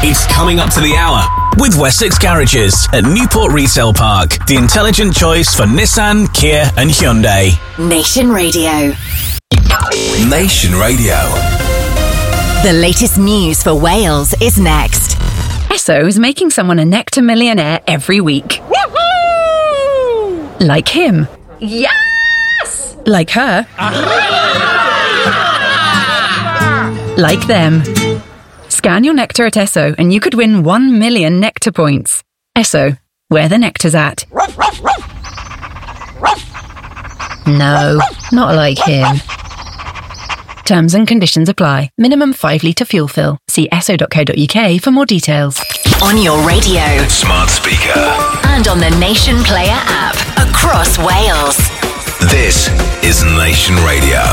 It's coming up to the hour with Wessex Garages at Newport Retail Park, the intelligent choice for Nissan, Kia and Hyundai. Nation Radio. Nation Radio. The latest news for Wales is next. Esso is making someone a Nectar millionaire every week. Woohoo! Like him. Yes! Like her. Like them. Scan your Nectar at Esso and you could win 1 million Nectar points. Esso, where the nectar's at. No, not like him. Terms and conditions apply. Minimum 5 litre fuel fill. See esso.co.uk for more details. On your radio. Smart speaker. And on the Nation Player app. Across Wales. This is Nation Radio.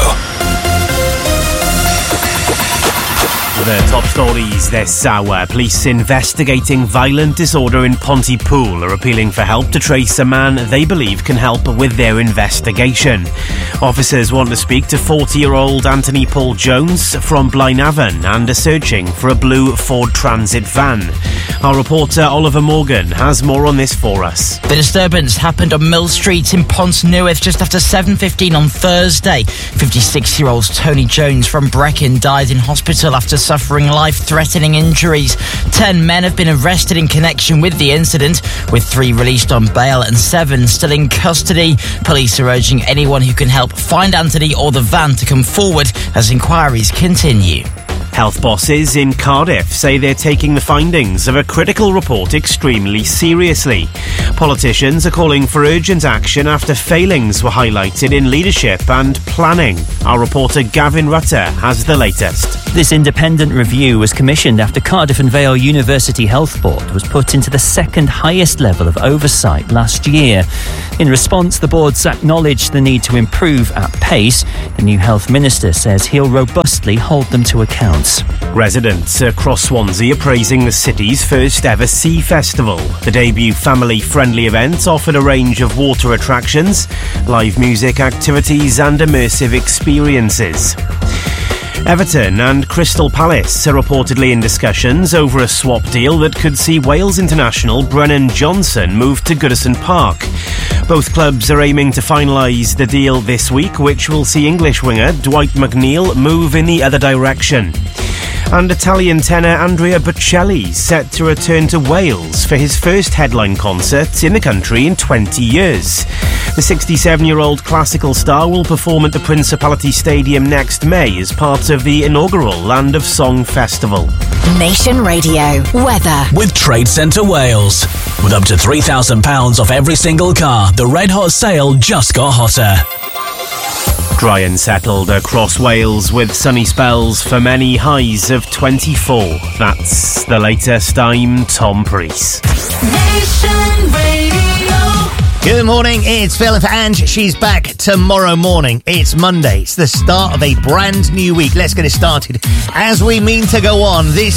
The top stories this hour. Police investigating violent disorder in Pontypool are appealing for help to trace a man they believe can help with their investigation. Officers want to speak to 40-year-old Anthony Paul Jones from Blaenavon and are searching for a blue Ford Transit van. Our reporter Oliver Morgan has more on this for us. The disturbance happened on Mill Street in Pontynewydd just after 7:15 on Thursday. 56-year-old Tony Jones from Brecon died in hospital after suffering life-threatening injuries. 10 men have been arrested in connection with the incident, with 3 released on bail and 7 still in custody. Police are urging anyone who can help find Anthony or the van to come forward as inquiries continue. Health bosses in Cardiff say they're taking the findings of a critical report extremely seriously. Politicians are calling for urgent action after failings were highlighted in leadership and planning. Our reporter Gavin Rutter has the latest. This independent review was commissioned after Cardiff and Vale University Health Board was put into the second highest level of oversight last year. In response, the board's acknowledged the need to improve at pace. The new health minister says he'll robustly hold them to account. Residents across Swansea are praising the city's first ever Sea Festival. The debut family-friendly event offered a range of water attractions, live music activities and immersive experiences. Everton and Crystal Palace are reportedly in discussions over a swap deal that could see Wales international Brennan Johnson move to Goodison Park. Both clubs are aiming to finalise the deal this week, which will see English winger Dwight McNeil move in the other direction. And Italian tenor Andrea Bocelli set to return to Wales for his first headline concert in the country in 20 years. The 67-year-old classical star will perform at the Principality Stadium next May as part of the inaugural Land of Song Festival. Nation Radio. Weather. With Trade Centre Wales. With up to £3,000 off every single car, the Red Hot sale just got hotter. Dry and settled across Wales with sunny spells for many, highs of 24. That's the latest. I'm Tom Preece. Nation Radio. Good morning, it's Phil and Ange. She's back tomorrow morning. It's Monday. It's the start of a brand new week. Let's get it started as we mean to go on. This